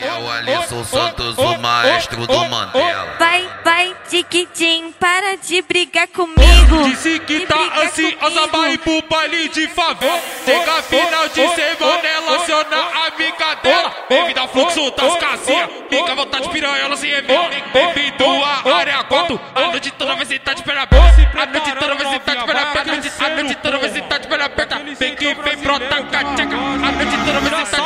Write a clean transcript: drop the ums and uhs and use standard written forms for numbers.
É o Alisson Santos, o maestro do Mandela. Vai, tiquitim, para de brigar comigo. Disse que tá ansiosa pra ir pro baile de favela. Chega final de semana, ela aciona a amiga dela. Bem-vindo ao fluxo das casinhas, fica à vontade, piranha, sem remédio. Bem-vindo à área 4, a noite toda vai sentar de perna aberta. A noite toda vai sentar de perna aberta. A noite toda vai sentar de perna aberta. Vem que vem brota, cachaca. A noite toda vai sentar